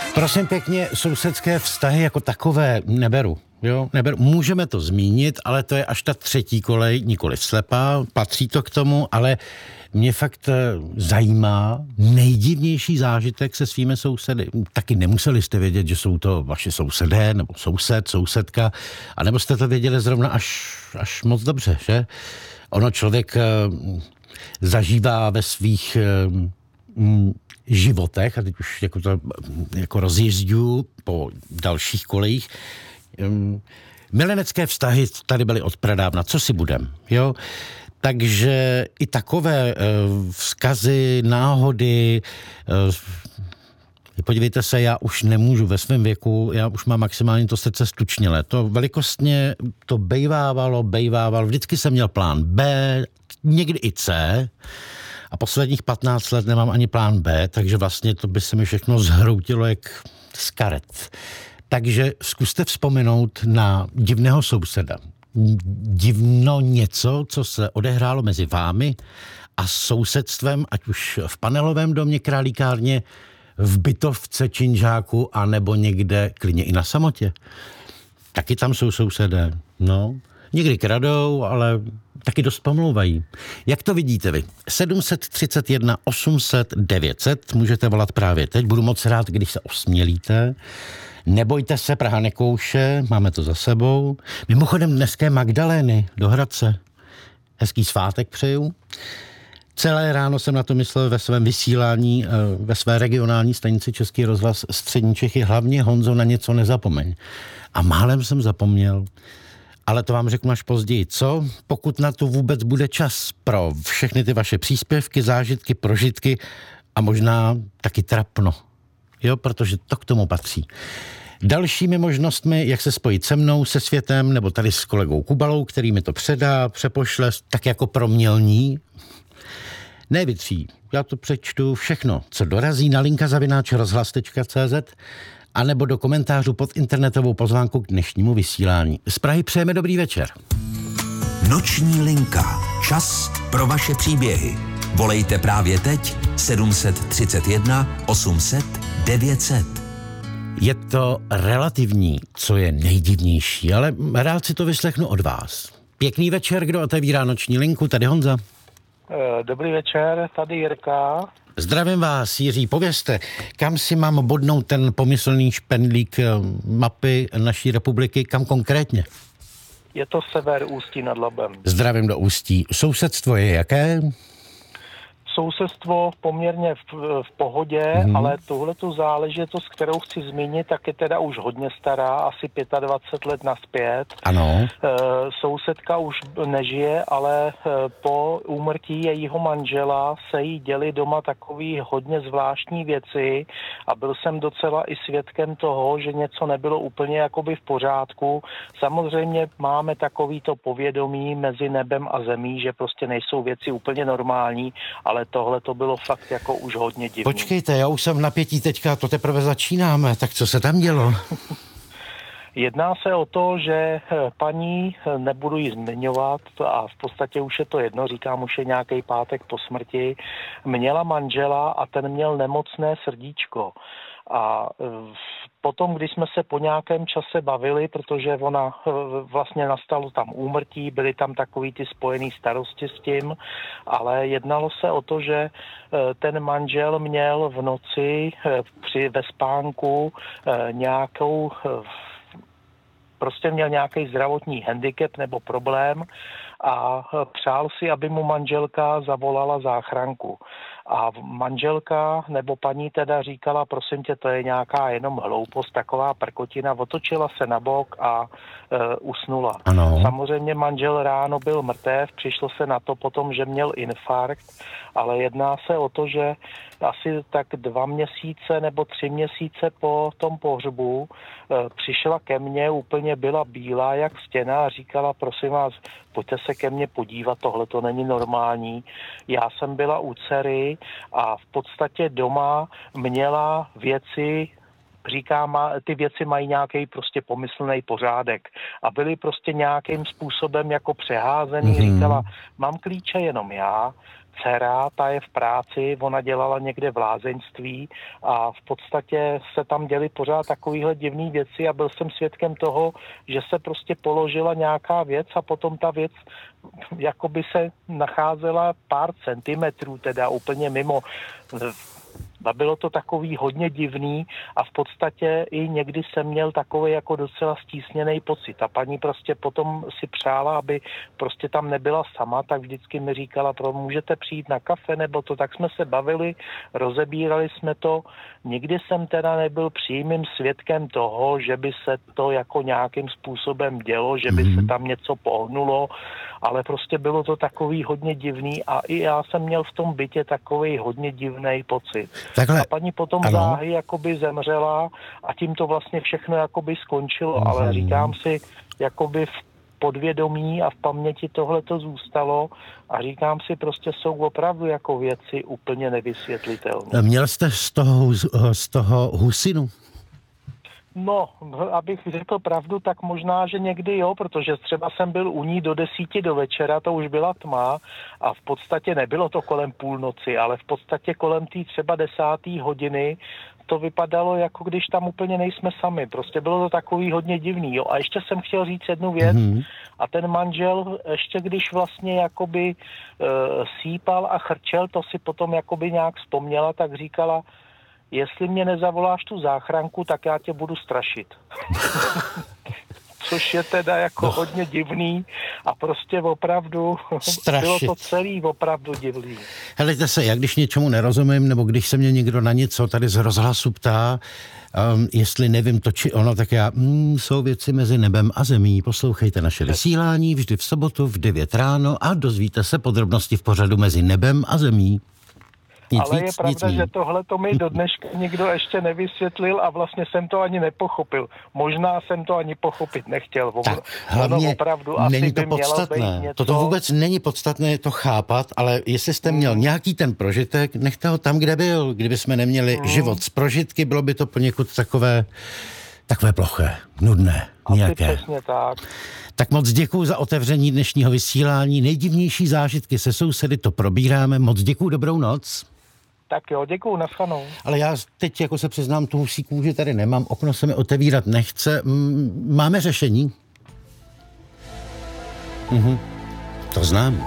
Prosím pěkně, sousedské vztahy jako takové neberu. Jo, neberu. Můžeme to zmínit, ale to je až ta třetí kolej, nikoli slepá, patří to k tomu, ale mě fakt zajímá nejdivnější zážitek se svými sousedy. Taky nemuseli jste vědět, že jsou to vaši sousedé, nebo soused, sousedka, anebo jste to věděli zrovna až moc dobře, že? Ono člověk zažívá ve svých životech, a teď už jako rozjížďu po dalších kolejích, milenecké vztahy tady byly od pradávna, co si budem, jo? Takže i takové vzkazy, náhody, podívejte se, já už nemůžu ve svém věku, já už mám maximálně to srdce stučnělé. To velikostně to bejvávalo, vždycky jsem měl plán B, někdy i C, a posledních 15 let nemám ani plán B, takže vlastně to by se mi všechno zhroutilo jak z karet. Takže zkuste vzpomenout na divného souseda. Divno něco, co se odehrálo mezi vámi a sousedstvem, ať už v panelovém domě, králíkárně, v bytovce, činžáku, anebo někde klidně i na samotě. Taky tam jsou sousedé. No, někdy kradou, ale taky dost pomlouvají. Jak to vidíte vy? 731 800 900 můžete volat právě teď. Budu moc rád, když se osmělíte. Nebojte se, Praha nekouše, máme to za sebou. Mimochodem dneska je Magdalény do Hradce. Hezký svátek přeju. Celé ráno jsem na to myslel ve svém vysílání, ve své regionální stanici Český rozhlas Střední Čechy. Hlavně, Honzo, na něco nezapomeň. A málem jsem zapomněl, ale to vám řeknu až později. Co? Pokud na to vůbec bude čas pro všechny ty vaše příspěvky, zážitky, prožitky a možná taky trapno. Jo, protože to k tomu patří. Dalšími možnostmi, jak se spojit se mnou, se světem, nebo tady s kolegou Kubalou, který mi to předá, přepošle, tak jako promělní. Nevytří, já to přečtu všechno, co dorazí na linka@rozhlas.cz a nebo do komentářů pod internetovou pozvánku k dnešnímu vysílání. Z Prahy přejeme dobrý večer. Noční linka. Čas pro vaše příběhy. Volejte právě teď 731 800 900. Je to relativní, co je nejdivnější, ale rád si to vyslechnu od vás. Pěkný večer, kdo otevírá noční linku, tady Honza. Dobrý večer, tady Jirka. Zdravím vás, Jiří, povězte, kam si mám bodnout ten pomyslný špendlík mapy naší republiky, kam konkrétně? Je to sever Ústí nad Labem. Zdravím do Ústí. Sousedstvo je jaké? Sousedstvo poměrně v pohodě, ale tuhletu záležitost, kterou chci zmínit, tak je teda už hodně stará, asi 25 let nazpět. Ano. Sousedka už nežije, ale po úmrtí jejího manžela se jí děly doma takový hodně zvláštní věci a byl jsem docela i svědkem toho, že něco nebylo úplně jakoby v pořádku. Samozřejmě máme takovýto povědomí mezi nebem a zemí, že prostě nejsou věci úplně normální, ale tohle to bylo fakt jako už hodně divné. Počkejte, já už jsem v napětí teďka, to teprve začínáme, tak co se tam dělo? Jedná se o to, že paní, nebudu ji zmiňovat a v podstatě už je to jedno, říkám, už je nějaký pátek po smrti, měla manžela a ten měl nemocné srdíčko. A potom, když jsme se po nějakém čase bavili, protože ona vlastně nastalo tam úmrtí, byly tam takový ty spojený starosti s tím, ale jednalo se o to, že ten manžel měl v noci ve spánku prostě měl nějaký zdravotní handicap nebo problém a přál si, aby mu manželka zavolala záchranku. A manželka nebo paní teda říkala, prosím tě, to je nějaká jenom hloupost, taková prkotina, otočila se na bok a usnula. Ano. Samozřejmě manžel ráno byl mrtev, přišlo se na to potom, že měl infarkt, ale jedná se o to, že asi tak 2 měsíce nebo 3 měsíce po tom pohřbu přišla ke mně, úplně byla bílá jak stěna a říkala, prosím vás, pojďte se ke mně podívat, tohle to není normální. Já jsem byla u dcery a v podstatě doma měla věci, říkám, ty věci mají nějaký prostě pomyslný pořádek a byly prostě nějakým způsobem jako přeházený. Říkala, mám klíče jenom já, dcera, ta je v práci, ona dělala někde v lázeňství a v podstatě se tam děly pořád takovýhle divný věci a byl jsem svědkem toho, že se prostě položila nějaká věc a potom ta věc jakoby se nacházela pár centimetrů, teda úplně mimo. A bylo to takový hodně divný a v podstatě i někdy jsem měl takový jako docela stísněný pocit. A paní prostě potom si přála, aby prostě tam nebyla sama, tak vždycky mi říkala, můžete přijít na kafe nebo to, tak jsme se bavili, rozebírali jsme to. Nikdy jsem teda nebyl přímým svědkem toho, že by se to jako nějakým způsobem dělo, že by se tam něco pohnulo, ale prostě bylo to takový hodně divný a i já jsem měl v tom bytě takový hodně divný pocit. Takhle, a paní potom ano. záhy jakoby zemřela a tím to vlastně všechno jakoby skončilo, ale říkám si, jakoby v podvědomí a v paměti tohle to zůstalo a říkám si, prostě jsou opravdu jako věci úplně nevysvětlitelné. Měl jste z toho husinu? No, abych řekl pravdu, tak možná, že někdy jo, protože třeba jsem byl u ní do 10 do večera, to už byla tma a v podstatě nebylo to kolem půlnoci, ale v podstatě kolem té třeba 10. hodiny to vypadalo, jako když tam úplně nejsme sami. Prostě bylo to takový hodně divný, jo. A ještě jsem chtěl říct jednu věc a ten manžel, ještě když vlastně jakoby sípal a chrčel, to si potom jakoby nějak vzpomněla, tak říkala, jestli mě nezavoláš tu záchranku, tak já tě budu strašit. Což je teda jako hodně divný a prostě opravdu strašit. Bylo to celý opravdu divný. Helejte se, já když něčemu nerozumím, nebo když se mě někdo na něco tady z rozhlasu ptá, jestli nevím to či ono, tak já, jsou věci mezi nebem a zemí. Poslouchejte naše vysílání vždy v sobotu v 9 ráno a dozvíte se podrobnosti v pořadu Mezi nebem a zemí. Ale je pravda, že tohle to mi do dneška nikdo ještě nevysvětlil a vlastně jsem to ani nepochopil. Možná jsem to ani pochopit nechtěl. Tak hlavně opravdu není to podstatné. Toto vůbec není podstatné to chápat, ale jestli jste měl nějaký ten prožitek, nechte ho tam, kde byl. Kdyby jsme neměli život z prožitky, bylo by to poněkud takové ploché, nudné, nějaké. Asi přesně tak. Tak moc děkuju za otevření dnešního vysílání. Nejdivnější zážitky se sousedy to probíráme. Moc děkuju, dobrou noc. Tak jo, děkuju, nashledanou. Ale já teď jako se přiznám, tu husí kůži tady nemám, okno se mi otevírat nechce. Máme řešení? To znám.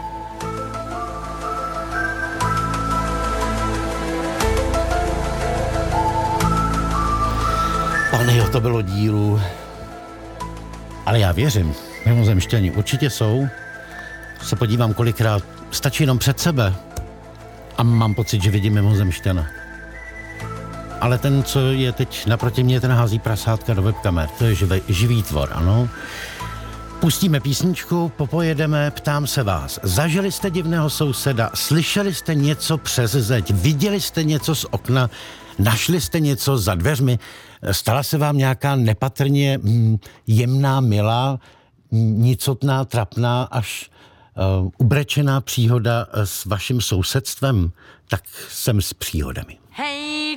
Pane jo, to bylo dílu. Ale já věřím, mimozemšťani určitě jsou. Se podívám kolikrát, stačí jenom před sebe a mám pocit, že vidím mimozemšťana. Ale ten, co je teď naproti mě, ten hází prasátka do webkamer. To je živý tvor, ano. Pustíme písničku, popojedeme, ptám se vás. Zažili jste divného souseda? Slyšeli jste něco přes zeď? Viděli jste něco z okna? Našli jste něco za dveřmi? Stala se vám nějaká nepatrně jemná, milá, nicotná, trapná, až ubrečená příhoda s vaším sousedstvem? Tak jsem s příhodami. Hey.